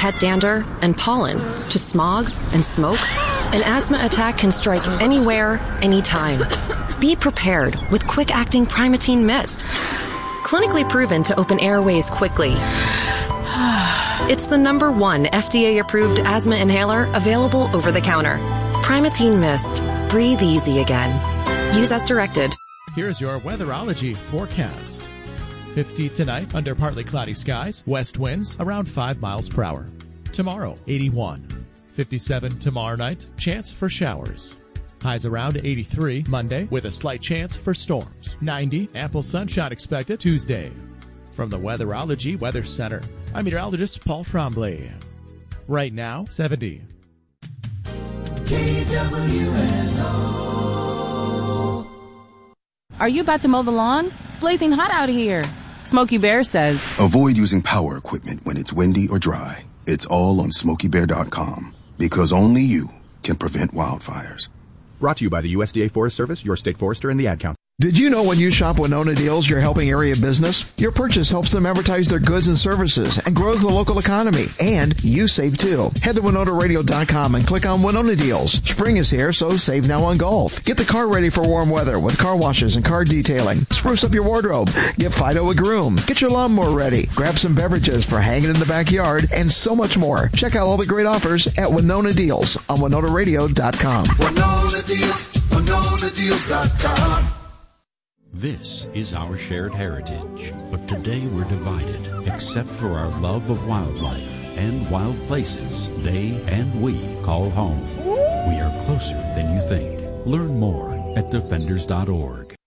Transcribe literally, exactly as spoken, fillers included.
pet dander and pollen to smog and smoke, an asthma attack can strike anywhere, anytime. Be prepared with quick-acting Primatene Mist. Clinically proven to open airways quickly. It's the number one F D A-approved asthma inhaler available over the counter. Primatene Mist. Breathe easy again. Use as directed. Here's your weatherology forecast. fifty tonight under partly cloudy skies. West winds around five miles per hour. Tomorrow, eighty-one. fifty-seven tomorrow night. Chance for showers. Highs around eighty-three Monday with a slight chance for storms. ninety. Ample sunshine expected Tuesday. From the Weatherology Weather Center, I'm meteorologist Paul Tremblay. Right now, seventy. K W N O. Are you about to mow the lawn? It's blazing hot out here. Smokey Bear says, avoid using power equipment when it's windy or dry. It's all on smokey bear dot com because only you can prevent wildfires. Brought to you by the U S D A Forest Service, your state forester, and the Ad Council. Did you know when you shop Winona Deals, you're helping area business? Your purchase helps them advertise their goods and services and grows the local economy. And you save too. Head to winona radio dot com and click on Winona Deals. Spring is here, so save now on golf. Get the car ready for warm weather with car washes and car detailing. Spruce up your wardrobe. Give Fido a groom. Get your lawnmower ready. Grab some beverages for hanging in the backyard and so much more. Check out all the great offers at Winona Deals on winona radio dot com. Winona Deals, winona deals dot com. This is our shared heritage, but today we're divided, except for our love of wildlife and wild places they and we call home. We are closer than you think. Learn more at defenders dot org.